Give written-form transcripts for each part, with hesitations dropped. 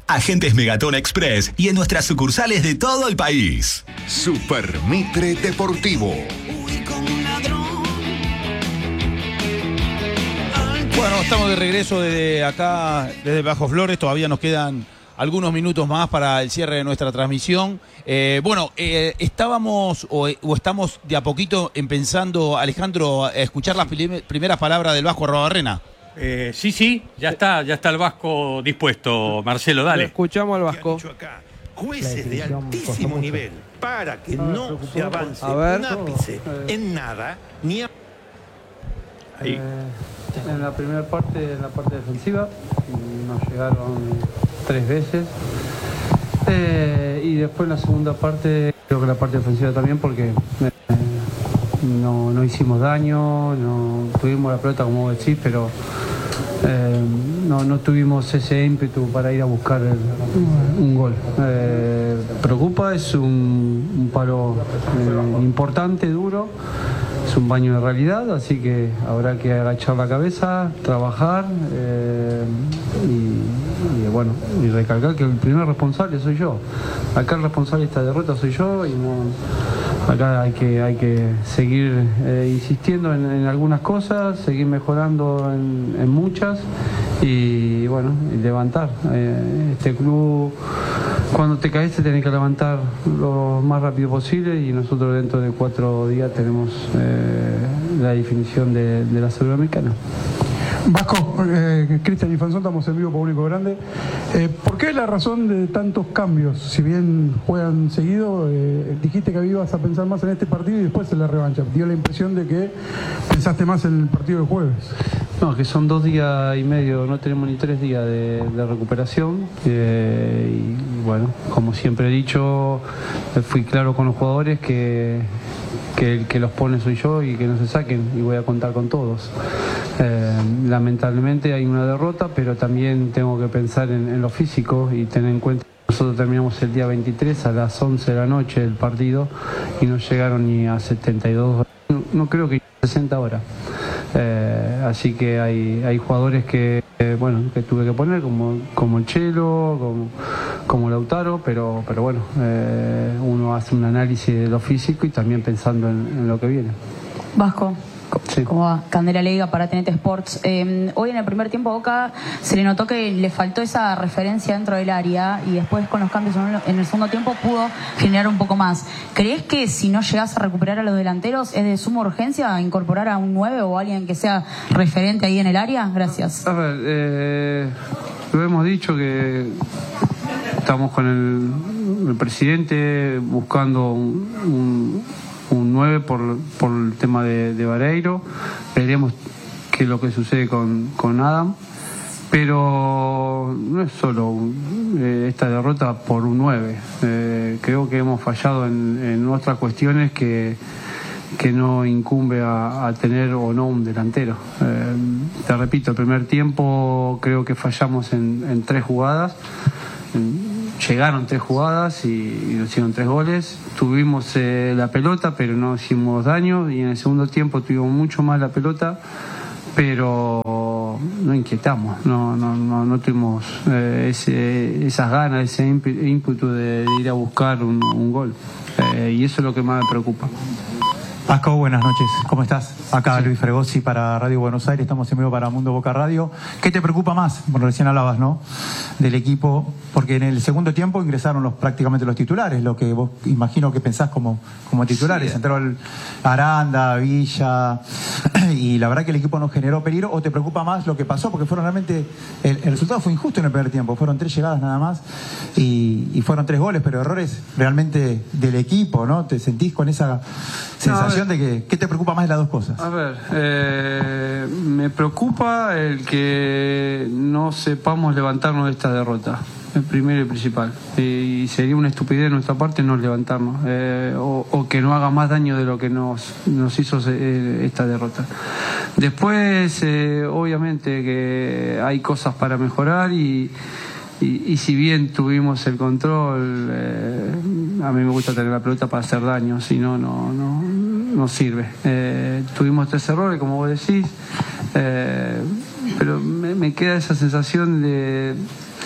Agentes Megatón Express y en nuestras sucursales de todo el país. Super Mitre Deportivo. Bueno, estamos de regreso desde acá, desde Bajo Flores. Todavía nos quedan algunos minutos más para el cierre de nuestra transmisión. Estábamos o estamos de a poquito empezando, Alejandro, a escuchar las primeras palabras del Vasco Arruabarrena. Sí, ya está el Vasco dispuesto. Marcelo, dale. Lo escuchamos al Vasco. Jueces de altísimo nivel para que no se avance un ápice en nada ni a... Ahí. En la primera parte, en la parte defensiva, nos llegaron 3 veces. Y después en la segunda parte, creo que la parte defensiva también, porque no hicimos daño, no tuvimos la pelota como vos decís, pero no tuvimos ese ímpetu para ir a buscar un gol. Preocupa, es un paro importante, duro. Es un baño de realidad, así que habrá que agachar la cabeza, trabajar y recalcar que el primer responsable soy yo. Acá el responsable de esta derrota soy yo y acá hay que seguir insistiendo en algunas cosas, seguir mejorando en muchas y levantar. Este club, cuando te caes te tenés que levantar lo más rápido posible y nosotros dentro de 4 días tenemos la definición de la Sudamericana. Vasco, Cristian Infanzón, estamos en vivo por Único Grande. ¿Por qué la razón de tantos cambios? Si bien juegan seguido, dijiste que ibas a pensar más en este partido y después en la revancha. Dio la impresión de que pensaste más en el partido del jueves. No, que son 2 días y medio, no tenemos ni 3 días de recuperación. Como siempre he dicho, fui claro con los jugadores que el que los pone soy yo y que no se saquen y voy a contar con todos. Lamentablemente hay una derrota, pero también tengo que pensar en lo físico y tener en cuenta que nosotros terminamos el día 23 a las 11 de la noche el partido y no llegaron ni a 72 horas. No creo que 60 horas. Así que hay jugadores que tuve que poner como el Chelo, como Lautaro, pero uno hace un análisis de lo físico y también pensando en lo que viene. Vasco. Sí. ¿Cómo va? Candela Leiga para TNT Sports. Hoy en el primer tiempo a Boca se le notó que le faltó esa referencia dentro del área y después con los cambios en el segundo tiempo pudo generar un poco más. ¿Crees que si no llegás a recuperar a los delanteros es de suma urgencia incorporar a un 9 o alguien que sea referente ahí en el área? Gracias. A ver, lo hemos dicho que estamos con el presidente buscando un 9 por el tema de Vareiro. Veremos qué es lo que sucede con Adam, pero no es solo esta derrota por un 9. Creo que hemos fallado en otras cuestiones que no incumbe a tener o no un delantero. Te repito, el primer tiempo creo que fallamos en 3 jugadas. Llegaron 3 jugadas y nos hicieron 3 goles. Tuvimos la pelota, pero no hicimos daño. Y en el segundo tiempo tuvimos mucho más la pelota, pero no inquietamos. No tuvimos esas ganas, ese ímpetu de ir a buscar un gol. Y eso es lo que más me preocupa. Vasco, buenas noches. ¿Cómo estás? Acá Luis Fregosi para Radio Buenos Aires. Estamos en vivo para Mundo Boca Radio. ¿Qué te preocupa más? Bueno, recién hablabas, ¿no? Del equipo, porque en el segundo tiempo ingresaron prácticamente los titulares, lo que vos imagino que pensás como titulares. Sí. Entró Aranda, Villa, y la verdad que el equipo no generó peligro. ¿O te preocupa más lo que pasó? Porque fueron realmente, el resultado fue injusto en el primer tiempo. Fueron 3 llegadas nada más y fueron 3 goles, pero errores realmente del equipo, ¿no? ¿Te sentís con esa sensación de que qué te preocupa más de las dos cosas? A ver, me preocupa el que no sepamos levantarnos de esta derrota, el primero y principal, y sería una estupidez de nuestra parte no levantarnos, o que no haga más daño de lo que nos hizo esta derrota. Después, obviamente que hay cosas para mejorar y si bien tuvimos el control, a mí me gusta tener la pelota para hacer daño, si no, no sirve. Tuvimos 3 errores, como vos decís, pero me queda esa sensación de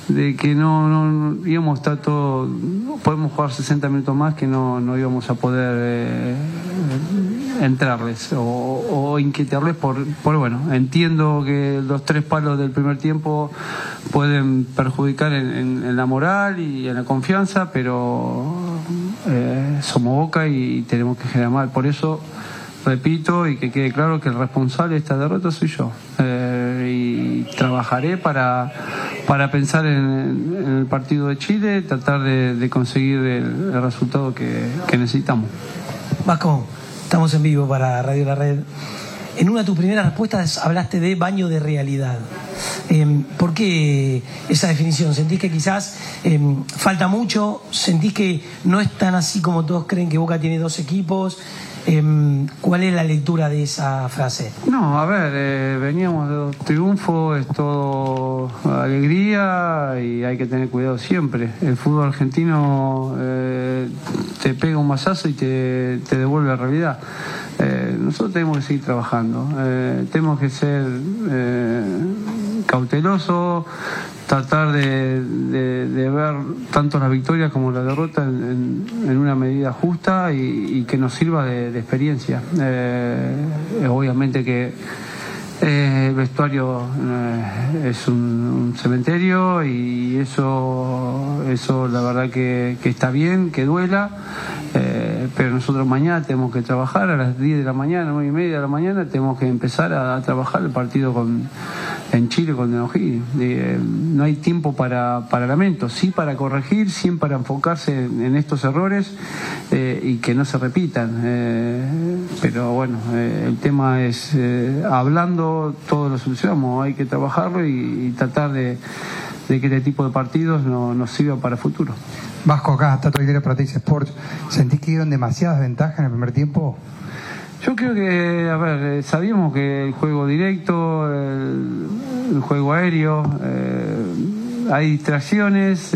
que no íbamos a estar todo, podemos jugar 60 minutos más, que no íbamos a poder entrarles o inquietarles por bueno, entiendo que los 3 palos del primer tiempo pueden perjudicar en la moral y en la confianza, pero somos Boca y tenemos que generar mal. Por eso repito y que quede claro que el responsable de esta derrota soy yo, y trabajaré para pensar en el partido de Chile, tratar de conseguir el resultado que necesitamos. Vasco, estamos en vivo para Radio La Red. En una de tus primeras respuestas hablaste de baño de realidad. ¿Por qué esa definición? ¿Sentís que quizás falta mucho? ¿Sentís que no es tan así como todos creen, que Boca tiene 2 equipos? ¿Cuál es la lectura de esa frase? No, a ver, veníamos de 2 triunfos, es todo alegría y hay que tener cuidado siempre. El fútbol argentino te pega un mazazo y te devuelve la realidad. Nosotros tenemos que seguir trabajando, tenemos que ser cautelosos, tratar de ver tanto las victorias como la derrota en una medida justa y que nos sirva de experiencia. Obviamente que el vestuario es un cementerio y eso la verdad que está bien, que duela, pero nosotros mañana tenemos que trabajar a las 10 de la mañana, 9:30 de la mañana, tenemos que empezar a trabajar el partido en Chile con Neuquén. No hay tiempo para lamentos, sí para corregir, sí para enfocarse en estos errores y que no se repitan. Pero bueno, el tema es hablando, todo lo solucionamos, hay que trabajarlo y tratar de que este tipo de partidos nos sirva para el futuro. Vasco, acá, Tato Aguilera para Teis Sports. ¿Sentís que dieron demasiadas ventajas en el primer tiempo? Yo creo que, a ver, sabíamos que el juego directo, el juego aéreo, hay distracciones,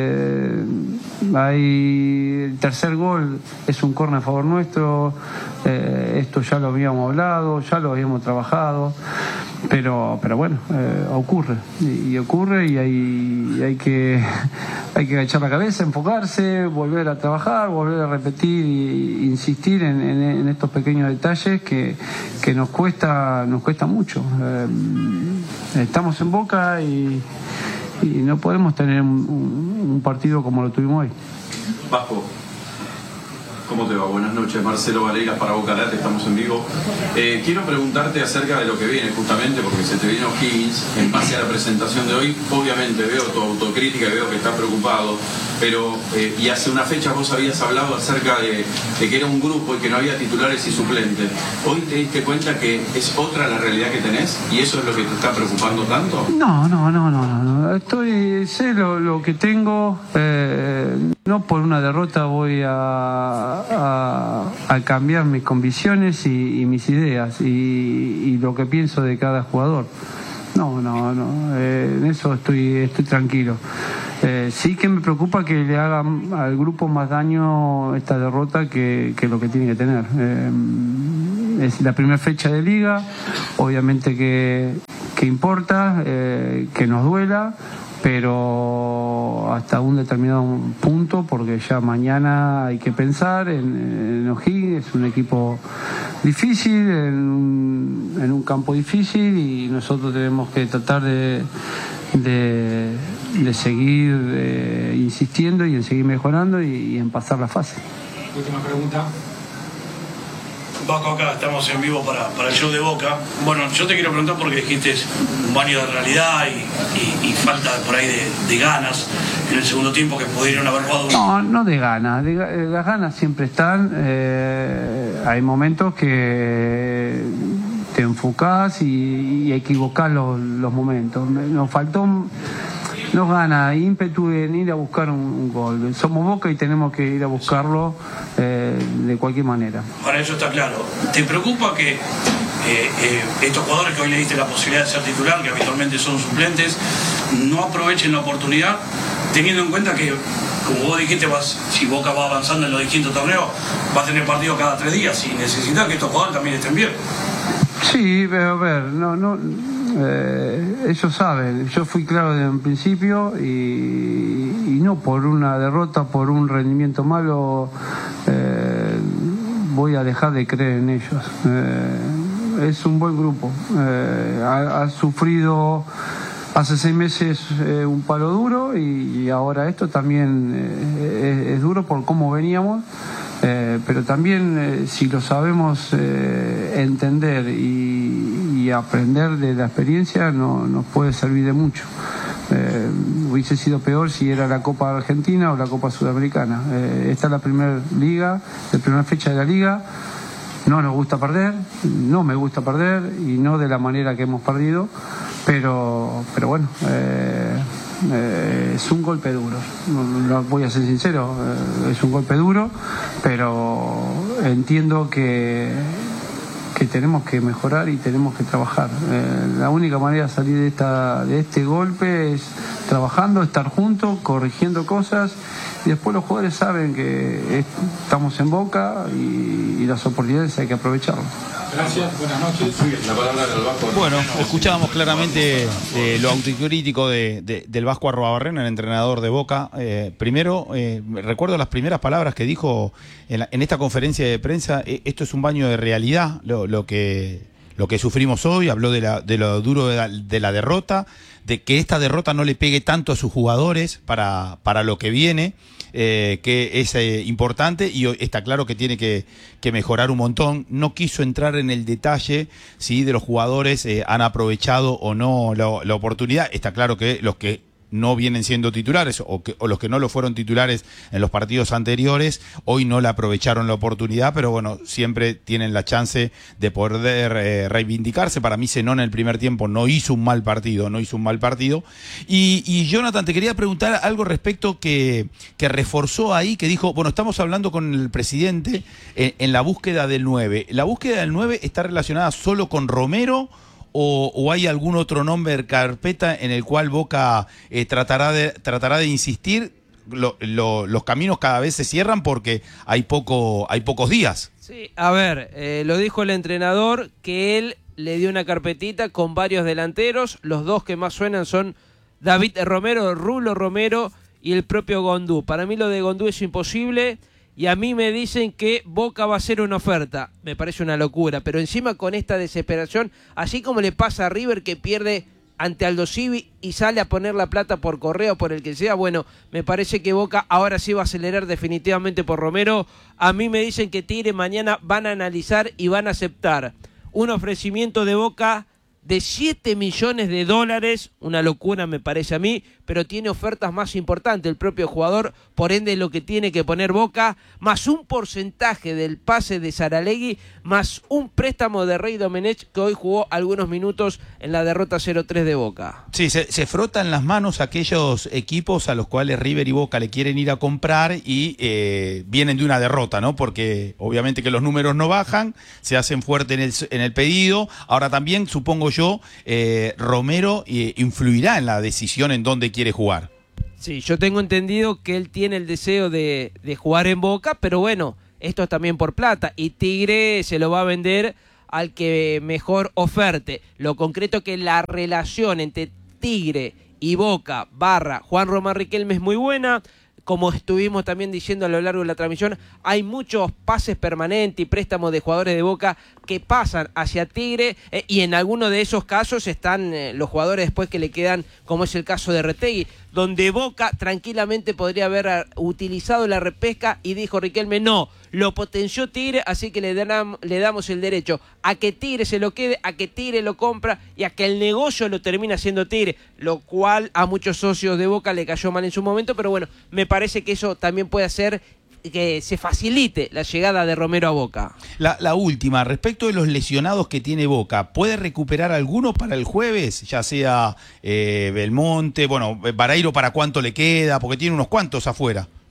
el tercer gol es un córner a favor nuestro, esto ya lo habíamos hablado, ya lo habíamos trabajado, pero bueno, ocurre y hay que agachar la cabeza, enfocarse, volver a trabajar, volver a repetir e insistir en estos pequeños detalles que nos cuesta mucho. Estamos en Boca y no podemos tener un partido como lo tuvimos hoy. Vasco, ¿cómo te va? Buenas noches, Marcelo Valegas para Boca Late, estamos en vivo. Quiero preguntarte acerca de lo que viene, justamente porque se te vino Higgins en base a la presentación de hoy. Obviamente veo tu autocrítica y veo que estás preocupado, pero y hace una fecha vos habías hablado acerca de que era un grupo y que no había titulares y suplentes. ¿Hoy te diste cuenta que es otra la realidad que tenés y eso es lo que te está preocupando tanto? No. Sé lo que tengo. No por una derrota voy a cambiar mis convicciones y mis ideas y lo que pienso de cada jugador. No, en eso estoy tranquilo. Sí que me preocupa que le hagan al grupo más daño esta derrota que lo que tiene que tener. Es la primera fecha de liga, obviamente que importa, que nos duela, pero hasta un determinado punto, porque ya mañana hay que pensar en O'Higgins, es un equipo difícil, en un campo difícil y nosotros tenemos que tratar de seguir insistiendo y en seguir mejorando y en pasar la fase. Última pregunta. Vasco, acá estamos en vivo para el show de Boca. Bueno, yo te quiero preguntar porque dijiste un baño de realidad y falta por ahí de ganas en el segundo tiempo que pudieron haber jugado. No de ganas, las ganas siempre están. Hay momentos que te enfocás y equivocás los momentos. Nos faltó... Nos gana ímpetu en ir a buscar un gol. Somos Boca y tenemos que ir a buscarlo de cualquier manera. Para eso está claro. ¿Te preocupa que estos jugadores que hoy le diste la posibilidad de ser titular, que habitualmente son suplentes, no aprovechen la oportunidad, teniendo en cuenta que, como vos dijiste, si Boca va avanzando en los distintos torneos, va a tener partidos cada 3 días y necesita que estos jugadores también estén bien? Sí, pero a ver, Ellos saben, yo fui claro desde un principio y no por una derrota, por un rendimiento malo, voy a dejar de creer en ellos. Es un buen grupo. Ha sufrido hace 6 meses un palo duro y ahora esto también es duro por cómo veníamos. Pero también si lo sabemos entender y aprender de la experiencia nos puede servir de mucho. Hubiese sido peor si era la Copa Argentina o la Copa Sudamericana. Esta es la primera fecha de la liga. No nos gusta perder, no me gusta perder y no de la manera que hemos perdido, pero bueno, es un golpe duro, no voy a ser sincero, es un golpe duro, pero entiendo que tenemos que mejorar y tenemos que trabajar. La única manera de salir de este golpe es trabajando, estar juntos, corrigiendo cosas, y después los jugadores saben que estamos en Boca y las oportunidades hay que aprovecharlas. Gracias, buenas noches. La palabra del Vasco. Bueno, escuchábamos claramente lo autocrítico del Vasco Arruabarrena, el entrenador de Boca. Primero, recuerdo las primeras palabras que dijo en esta conferencia de prensa. Esto es un baño de realidad, lo que sufrimos hoy. Habló de lo duro de la derrota, de que esta derrota no le pegue tanto a sus jugadores para lo que viene. Que es importante y está claro que tiene que mejorar un montón. No quiso entrar en el detalle si de los jugadores han aprovechado o no la oportunidad. Está claro que los que no vienen siendo titulares o los que no lo fueron titulares en los partidos anteriores, hoy no le aprovecharon la oportunidad, pero bueno, siempre tienen la chance de poder reivindicarse. Para mí Zenón en el primer tiempo no hizo un mal partido. Y Jonathan, te quería preguntar algo respecto que reforzó ahí, que dijo, bueno, estamos hablando con el presidente en la búsqueda del 9. ¿La búsqueda del 9 está relacionada solo con Romero o hay algún otro nombre de carpeta en el cual Boca tratará de insistir? Los caminos cada vez se cierran porque hay pocos días. Sí, a ver, lo dijo el entrenador, que él le dio una carpetita con varios delanteros. Los dos que más suenan son David Romero, Rulo Romero y el propio Gondú. Para mí lo de Gondú es imposible. Y a mí me dicen que Boca va a hacer una oferta. Me parece una locura. Pero encima con esta desesperación, así como le pasa a River que pierde ante Aldo Civi y sale a poner la plata por correo, por el que sea, bueno, me parece que Boca ahora sí va a acelerar definitivamente por Romero. A mí me dicen que Tigre mañana van a analizar y van a aceptar un ofrecimiento de Boca de $7 millones, una locura me parece a mí, pero tiene ofertas más importantes el propio jugador, por ende lo que tiene que poner Boca, más un porcentaje del pase de Saralegui, más un préstamo de Rey Domenech, que hoy jugó algunos minutos en la derrota 0-3 de Boca. Sí, se frotan las manos aquellos equipos a los cuales River y Boca le quieren ir a comprar y vienen de una derrota, ¿no? Porque obviamente que los números no bajan, se hacen fuerte en el pedido. Ahora también, supongo yo, Romero influirá en la decisión en dónde quiere jugar. Sí, yo tengo entendido que él tiene el deseo de jugar en Boca, pero bueno, esto es también por plata y Tigre se lo va a vender al que mejor oferte. Lo concreto que la relación entre Tigre y Boca / Juan Román Riquelme es muy buena. Como estuvimos también diciendo a lo largo de la transmisión, hay muchos pases permanentes y préstamos de jugadores de Boca que pasan hacia Tigre y en algunos de esos casos están los jugadores después que le quedan, como es el caso de Retegui, donde Boca tranquilamente podría haber utilizado la repesca y dijo Riquelme, no, lo potenció Tigre, así que le damos el derecho a que Tigre se lo quede, a que Tigre lo compra y a que el negocio lo termine haciendo Tigre, lo cual a muchos socios de Boca le cayó mal en su momento, pero bueno, me parece que eso también puede hacer que se facilite la llegada de Romero a Boca. La última, respecto de los lesionados que tiene Boca, ¿puede recuperar alguno para el jueves? Ya sea Belmonte, bueno, Barairo, ¿para cuánto le queda? Porque tiene unos cuantos afuera.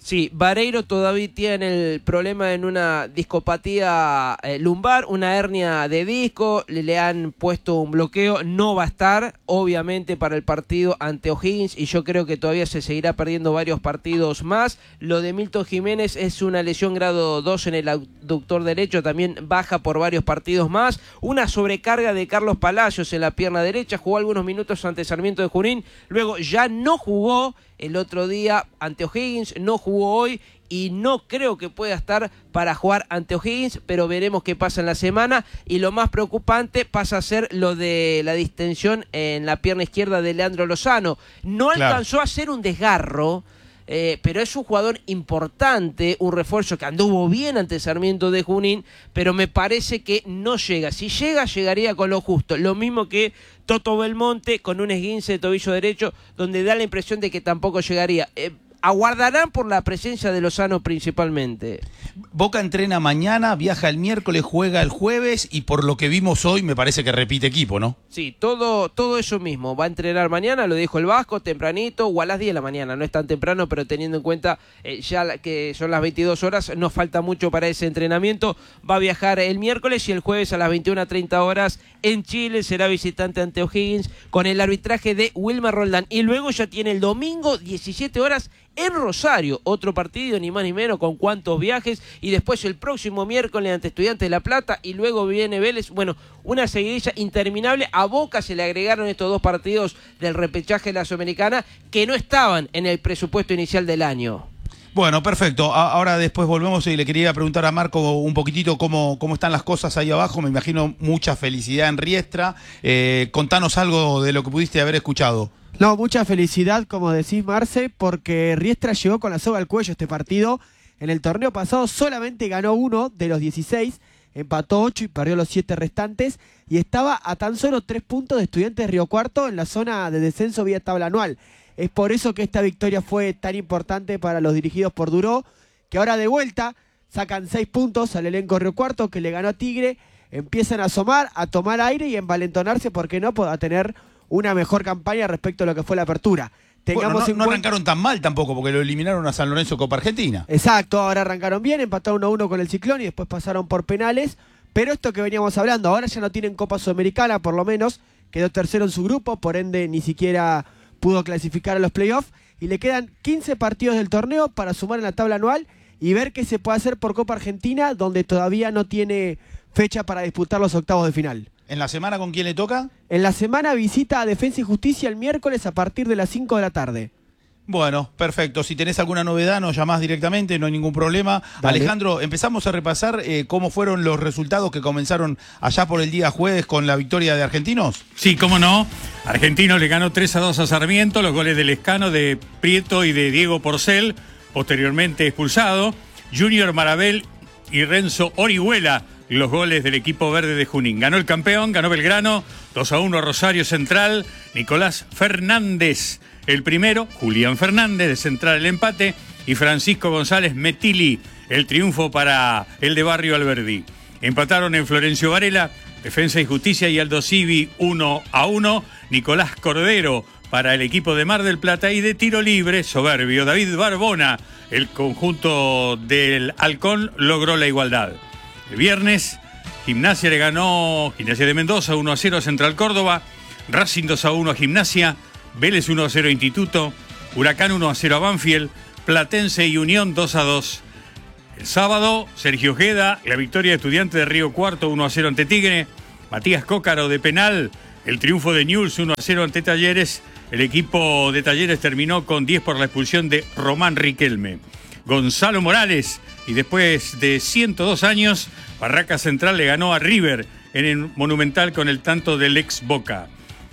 Sí, Vareiro todavía tiene el problema en una discopatía lumbar, una hernia de disco, le han puesto un bloqueo, no va a estar obviamente para el partido ante O'Higgins y yo creo que todavía se seguirá perdiendo varios partidos más. Lo de Milton Jiménez es una lesión grado 2 en el aductor derecho, también baja por varios partidos más. Una sobrecarga de Carlos Palacios en la pierna derecha, jugó algunos minutos ante Sarmiento de Junín, luego ya no jugó el otro día ante O'Higgins, no jugó hoy y no creo que pueda estar para jugar ante O'Higgins, pero veremos qué pasa en la semana. Y lo más preocupante pasa a ser lo de la distensión en la pierna izquierda de Leandro Lozano. No alcanzó a hacer un desgarro, pero es un jugador importante, un refuerzo que anduvo bien ante Sarmiento de Junín, pero me parece que no llega. Si llega, llegaría con lo justo. Lo mismo que Toto Belmonte con un esguince de tobillo derecho, donde da la impresión de que tampoco llegaría. Aguardarán por la presencia de Lozano principalmente. Boca entrena mañana, viaja el miércoles, juega el jueves y por lo que vimos hoy me parece que repite equipo, ¿no? Sí, todo eso mismo. Va a entrenar mañana, lo dijo el Vasco, tempranito o a las 10 de la mañana. No es tan temprano, pero teniendo en cuenta ya que son las 22 horas, no falta mucho para ese entrenamiento. Va a viajar el miércoles y el jueves a las 21:30 horas en Chile. Será visitante ante O'Higgins con el arbitraje de Wilmer Roldán. Y luego ya tiene el domingo 17 horas en Rosario, otro partido ni más ni menos con cuantos viajes, y después el próximo miércoles ante Estudiantes de La Plata y luego viene Vélez. Bueno, una seguidilla interminable. A Boca se le agregaron estos dos partidos del repechaje de la Sudamericana que no estaban en el presupuesto inicial del año. Bueno, perfecto. Ahora después volvemos y le quería preguntar a Marco un poquitito cómo están las cosas ahí abajo. Me imagino mucha felicidad en Riestra. Contanos algo de lo que pudiste haber escuchado. No, mucha felicidad, como decís, Marce, porque Riestra llegó con la soga al cuello este partido. En el torneo pasado solamente ganó 1 de los 16, empató 8 y perdió los 7 restantes, y estaba a tan solo 3 puntos de Estudiantes de Río Cuarto en la zona de descenso vía tabla anual. Es por eso que esta victoria fue tan importante para los dirigidos por Duró, que ahora de vuelta sacan 6 puntos al elenco Río Cuarto, que le ganó a Tigre, empiezan a asomar, a tomar aire y a envalentonarse, ¿por qué no?, a tener una mejor campaña respecto a lo que fue la apertura. Bueno, no arrancaron tan mal tampoco, porque lo eliminaron a San Lorenzo Copa Argentina. Exacto, ahora arrancaron bien, empataron 1-1 con el Ciclón y después pasaron por penales, pero esto que veníamos hablando, ahora ya no tienen Copa Sudamericana, por lo menos, quedó tercero en su grupo, por ende ni siquiera pudo clasificar a los playoffs, y le quedan 15 partidos del torneo para sumar en la tabla anual y ver qué se puede hacer por Copa Argentina, donde todavía no tiene fecha para disputar los octavos de final. ¿En la semana con quién le toca? En la semana visita a Defensa y Justicia el miércoles a partir de las 5 de la tarde. Bueno, perfecto. Si tenés alguna novedad, nos llamás directamente, no hay ningún problema. Dale. Alejandro, empezamos a repasar cómo fueron los resultados que comenzaron allá por el día jueves con la victoria de Argentinos. Sí, cómo no. Argentinos le ganó 3-2 a Sarmiento, los goles de Lescano, de Prieto y de Diego Porcel, posteriormente expulsado. Junior Marabel y Renzo Orihuela, los goles del equipo verde de Junín. Ganó el campeón, ganó Belgrano, 2-1 a Rosario Central, Nicolás Fernández el primero, Julián Fernández de Central el empate y Francisco González Metili el triunfo para el de Barrio Alberdi. Empataron en Florencio Varela, Defensa y Justicia y Aldo Civi 1-1, Nicolás Cordero para el equipo de Mar del Plata y de tiro libre, soberbio, David Barbona, el conjunto del Halcón logró la igualdad. El viernes, Gimnasia le ganó Gimnasia de Mendoza 1-0 a Central Córdoba, Racing 2-1 a Gimnasia, Vélez 1-0 a Instituto, Huracán 1-0 a Banfield, Platense y Unión 2-2. El sábado, Sergio Ojeda, la victoria de Estudiantes de Río Cuarto 1-0 ante Tigre, Matías Cócaro de penal, el triunfo de Newell's 1-0 ante Talleres. El equipo de Talleres terminó con 10 por la expulsión de Román Riquelme. Gonzalo Morales, y después de 102 años, Barraca Central le ganó a River en el Monumental con el tanto del ex Boca.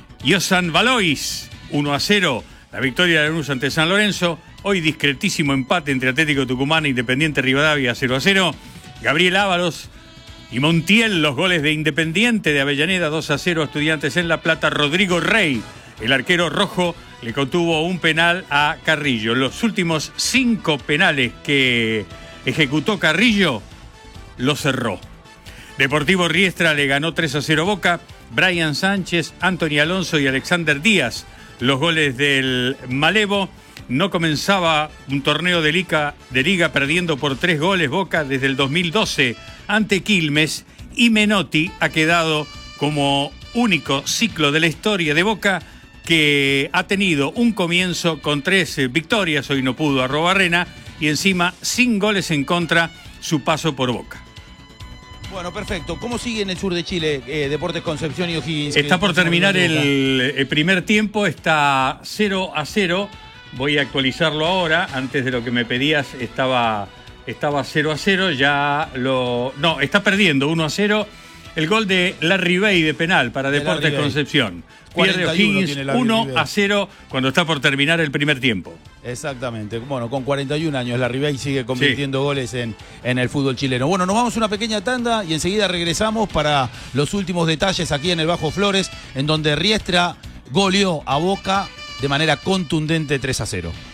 Yosan Valois, 1-0, la victoria de Lanús ante San Lorenzo. Hoy discretísimo empate entre Atlético Tucumán e Independiente Rivadavia 0-0. Gabriel Ávalos y Montiel, los goles de Independiente de Avellaneda 2-0 a Estudiantes en La Plata. Rodrigo Rey, el arquero rojo, le contuvo un penal a Carrillo. Los últimos 5 penales que ejecutó Carrillo los cerró. Deportivo Riestra le ganó 3-0 Boca. Brian Sánchez, Anthony Alonso y Alexander Díaz, los goles del Malevo. No comenzaba un torneo de liga perdiendo por 3 goles Boca desde el 2012 ante Quilmes, y Menotti ha quedado como único ciclo de la historia de Boca que ha tenido un comienzo con 3 victorias, hoy no pudo Arrobarrena, y encima sin goles en contra su paso por Boca. Bueno, perfecto. ¿Cómo sigue en el sur de Chile Deportes Concepción y O'Higgins? Está por terminar el primer tiempo, está 0-0. Voy a actualizarlo ahora. Antes de lo que me pedías estaba 0-0. No, está perdiendo 1-0. El gol de Larry Bay de penal para Deportes Concepción. Pierde O'Higgins 1-0 cuando está por terminar el primer tiempo. Exactamente. Bueno, con 41 años Larry Bay sigue convirtiendo goles en el fútbol chileno. Bueno, nos vamos a una pequeña tanda y enseguida regresamos para los últimos detalles aquí en el Bajo Flores, en donde Riestra goleó a Boca de manera contundente 3-0.